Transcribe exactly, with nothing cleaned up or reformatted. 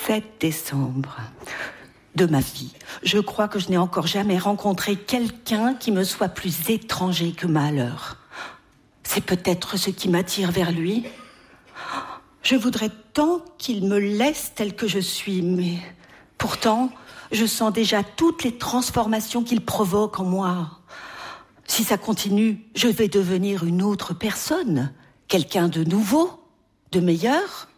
sept décembre de ma vie. Je crois que je n'ai encore jamais rencontré quelqu'un qui me soit plus étranger que Mahler. C'est peut-être ce qui m'attire vers lui. Je voudrais tant qu'il me laisse tel que je suis, mais pourtant, je sens déjà toutes les transformations qu'il provoque en moi. Si ça continue, je vais devenir une autre personne, quelqu'un de nouveau, de meilleur.